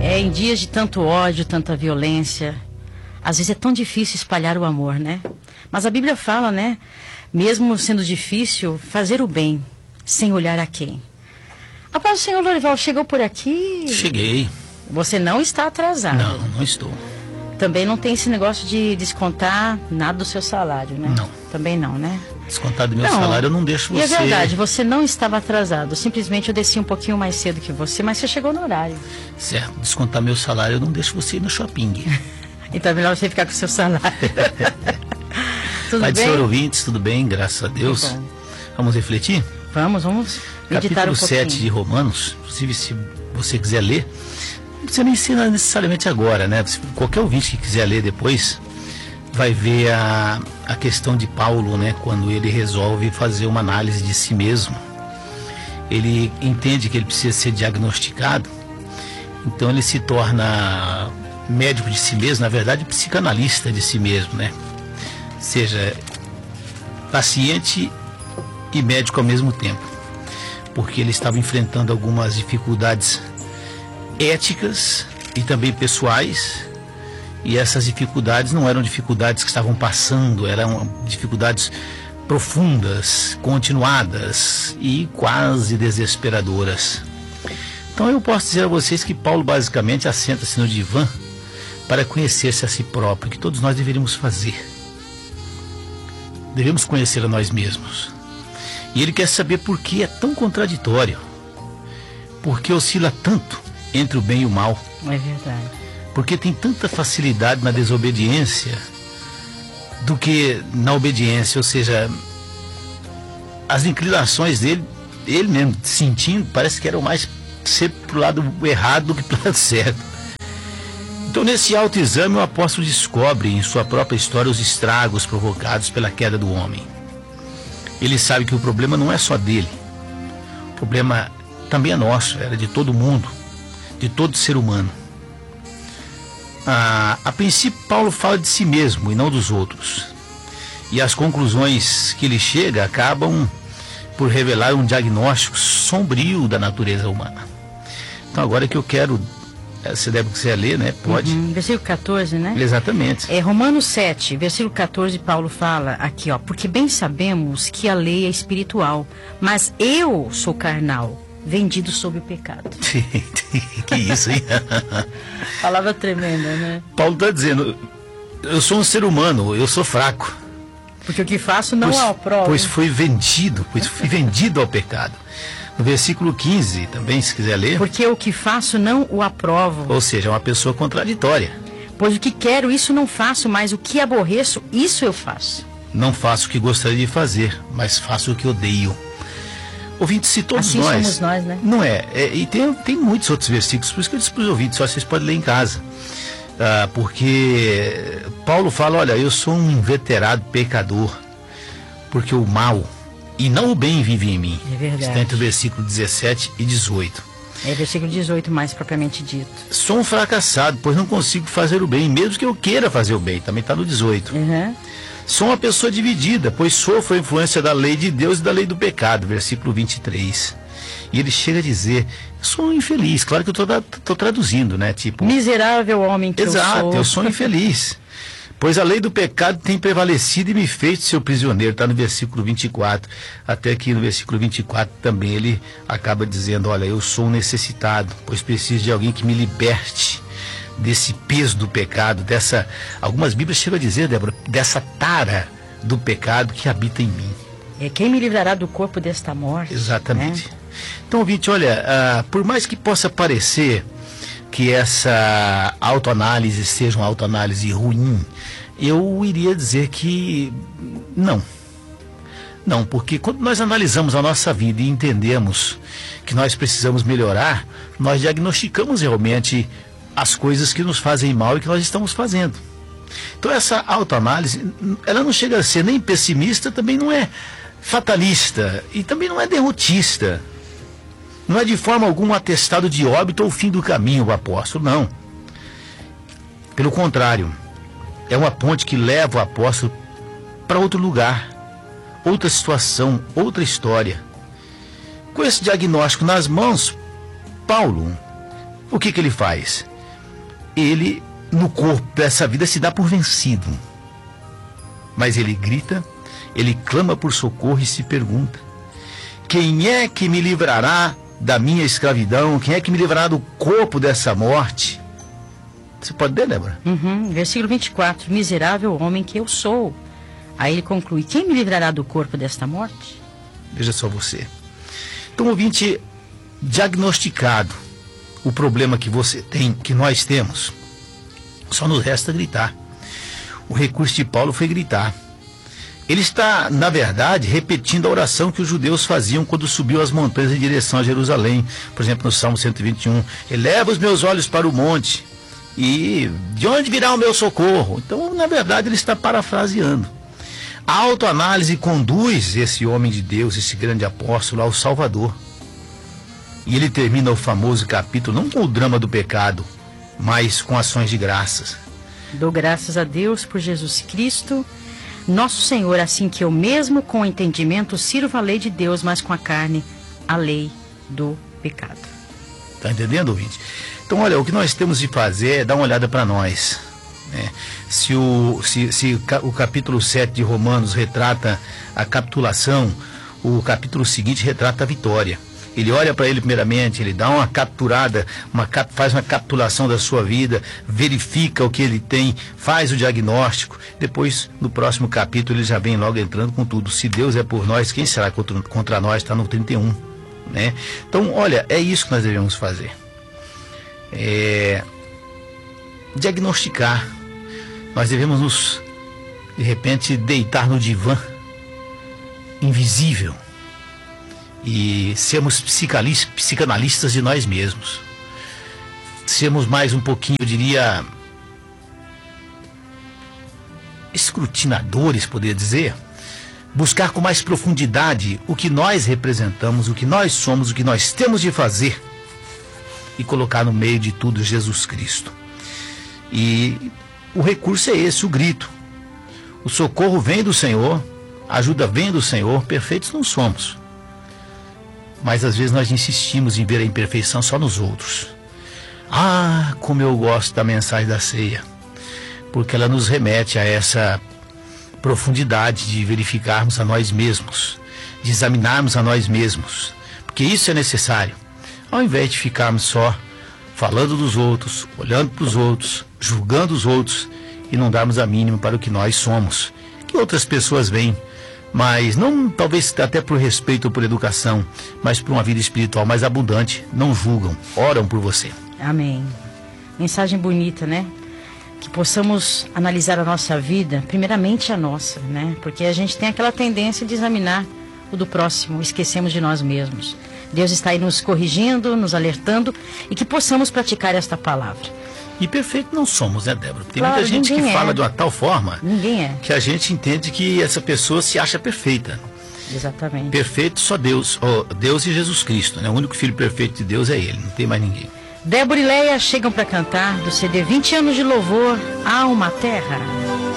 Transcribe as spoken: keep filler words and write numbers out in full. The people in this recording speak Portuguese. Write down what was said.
É, em dias de tanto ódio, tanta violência, às vezes é tão difícil espalhar o amor, né? Mas a Bíblia fala, né? Mesmo sendo difícil, fazer o bem, sem olhar a quem. A paz do Senhor, Lorival, chegou por aqui? Cheguei. Você não está atrasado. Não, não estou. Também não tem esse negócio de descontar nada do seu salário, né? Não. Também não, né? Descontar do meu não. salário eu não deixo você... E é verdade, você não estava atrasado. Simplesmente eu desci um pouquinho mais cedo que você, mas você chegou no horário. Certo, descontar meu salário eu não deixo você ir no shopping. Então é melhor você ficar com o seu salário. Tudo Pai bem? do Senhor ouvintes, tudo bem? Graças a Deus. Vamos refletir? Vamos, vamos meditar Capítulo um pouquinho. sete de Romanos, inclusive se você quiser ler, não precisa nem ensinar necessariamente agora, né? Se qualquer ouvinte que quiser ler depois, vai ver a, a questão de Paulo, né? Quando ele resolve fazer uma análise de si mesmo. Ele entende que ele precisa ser diagnosticado, então ele se torna médico de si mesmo, na verdade psicanalista de si mesmo, né? Ou seja, paciente e médico ao mesmo tempo, porque ele estava enfrentando algumas dificuldades éticas e também pessoais, e essas dificuldades não eram dificuldades que estavam passando, eram dificuldades profundas, continuadas e quase desesperadoras. Então eu posso dizer a vocês que Paulo basicamente assenta-se no divã para conhecer-se a si próprio, que todos nós deveríamos fazer. Devemos conhecer a nós mesmos. E ele quer saber por que é tão contraditório, por que oscila tanto entre o bem e o mal. É verdade. Porque tem tanta facilidade na desobediência do que na obediência, ou seja, as inclinações dele, ele mesmo sentindo, parece que eram mais ser pro lado errado do que pro lado certo. Então, nesse autoexame, o apóstolo descobre em sua própria história os estragos provocados pela queda do homem. Ele sabe que o problema não é só dele, o problema também é nosso, era de todo mundo, de todo ser humano. Ah, a princípio, Paulo fala de si mesmo e não dos outros. E as conclusões que ele chega acabam por revelar um diagnóstico sombrio da natureza humana. Então, agora que eu quero, se deve quiser ler, né? Pode. Uhum, versículo catorze, né? Exatamente. É Romanos sete, versículo catorze, Paulo fala aqui, ó, porque bem sabemos que a lei é espiritual, mas eu sou carnal, vendido sob o pecado. Que isso, hein? Palavra tremenda, né? Paulo está dizendo, eu sou um ser humano, eu sou fraco. Porque o que faço não pois, é o próprio. Pois fui vendido, pois fui vendido ao pecado. No versículo quinze, também, se quiser ler. Porque o que faço não o aprovo. Ou seja, é uma pessoa contraditória. Pois o que quero, isso não faço, mas o que aborreço, isso eu faço. Não faço o que gostaria de fazer, mas faço o que odeio. Ouvintes, se todos assim nós... somos nós, né? Não é, é e tem, tem muitos outros versículos, por isso que eu disse para os ouvintes, só vocês podem ler em casa. Ah, porque Paulo fala, olha, eu sou um inveterado pecador, porque o mal e não o bem vive em mim. É verdade. Está entre o versículo dezessete e dezoito. É versículo dezoito, mais propriamente dito. Sou um fracassado, pois não consigo fazer o bem, mesmo que eu queira fazer o bem. Também está no dezoito. Uhum. Sou uma pessoa dividida, pois sofro a influência da lei de Deus e da lei do pecado. Versículo vinte e três. E ele chega a dizer, eu sou um infeliz. Claro que eu estou traduzindo, né? Tipo, miserável homem que exato, eu sou. eu sou infeliz. Pois a lei do pecado tem prevalecido e me fez seu prisioneiro. Está no versículo vinte e quatro. Até que no versículo vinte e quatro também ele acaba dizendo, olha, eu sou um necessitado, pois preciso de alguém que me liberte desse peso do pecado, dessa... Algumas Bíblias chegam a dizer, Débora, dessa tara do pecado que habita em mim. É quem me livrará do corpo desta morte. Exatamente. Né? Então, ouvinte, olha, uh, por mais que possa parecer que essa autoanálise seja uma autoanálise ruim, eu iria dizer que não. Não, porque quando nós analisamos a nossa vida e entendemos que nós precisamos melhorar, nós diagnosticamos realmente as coisas que nos fazem mal e que nós estamos fazendo. Então essa autoanálise, ela não chega a ser nem pessimista, também não é fatalista e também não é derrotista. Não é de forma alguma um atestado de óbito ou fim do caminho, o apóstolo, não. Pelo contrário, é uma ponte que leva o apóstolo para outro lugar, outra situação, outra história. Com esse diagnóstico nas mãos, Paulo, o que que ele faz? ele, no corpo dessa vida, se dá por vencido. Mas ele grita, ele clama por socorro e se pergunta: quem é que me livrará da minha escravidão? Quem é que me livrará do corpo dessa morte? Você pode ler, Débora? Uhum. Versículo vinte e quatro. Miserável homem que eu sou. Aí ele conclui: quem me livrará do corpo desta morte? Veja só você. Então, ouvinte, diagnosticado o problema que você tem, que nós temos, só nos resta gritar. O recurso de Paulo foi gritar. Ele está, na verdade, repetindo a oração que os judeus faziam quando subiu as montanhas em direção a Jerusalém. Por exemplo, no Salmo cento e vinte e um, eleva os meus olhos para o monte, e de onde virá o meu socorro? Então, na verdade, ele está parafraseando. A autoanálise conduz esse homem de Deus, esse grande apóstolo, ao Salvador. E ele termina o famoso capítulo não com o drama do pecado, mas com ações de graças. Dou graças a Deus por Jesus Cristo, nosso Senhor, assim que eu mesmo com o entendimento sirvo a lei de Deus, mas com a carne a lei do pecado. Está entendendo, ouvinte? Então, olha, o que nós temos de fazer é dar uma olhada para nós. Né? Se, o, se, se o capítulo sete de Romanos retrata a capitulação, o capítulo seguinte retrata a vitória. Ele olha para ele primeiramente, ele dá uma capturada, uma, faz uma capitulação da sua vida, verifica o que ele tem, faz o diagnóstico. Depois, no próximo capítulo, ele já vem logo entrando com tudo. Se Deus é por nós, quem será contra, contra nós? Está no trinta e um. Né? Então, olha, é isso que nós devemos fazer. É... diagnosticar. Nós devemos nos, de repente, deitar no divã invisível e sermos psicanalistas de nós mesmos. Sermos mais um pouquinho, eu diria, escrutinadores, poderia dizer. Buscar com mais profundidade o que nós representamos, o que nós somos, o que nós temos de fazer, e colocar no meio de tudo Jesus Cristo. E o recurso é esse, o grito. O socorro vem do Senhor, a ajuda vem do Senhor. Perfeitos não somos, mas às vezes nós insistimos em ver a imperfeição só nos outros. Ah, como eu gosto da mensagem da ceia, porque ela nos remete a essa profundidade de verificarmos a nós mesmos, de examinarmos a nós mesmos, porque isso é necessário, ao invés de ficarmos só falando dos outros, olhando para os outros, julgando os outros e não darmos a mínima para o que nós somos, que outras pessoas veem, mas não talvez até por respeito ou por educação, mas por uma vida espiritual mais abundante, não julgam, oram por você. Amém. Mensagem bonita, né? Que possamos analisar a nossa vida, primeiramente a nossa, né? Porque a gente tem aquela tendência de examinar o do próximo, esquecemos de nós mesmos. Deus está aí nos corrigindo, nos alertando, e que possamos praticar esta palavra. E perfeito não somos, né, Débora? Tem Claro, muita gente que é. fala de uma tal forma Ninguém é. que a gente entende que essa pessoa se acha perfeita. Exatamente. Perfeito só Deus, oh, Deus e Jesus Cristo, né? O único filho perfeito de Deus é Ele, não tem mais ninguém. Débora e Leia chegam para cantar do C D vinte anos de louvor, Alma Terra.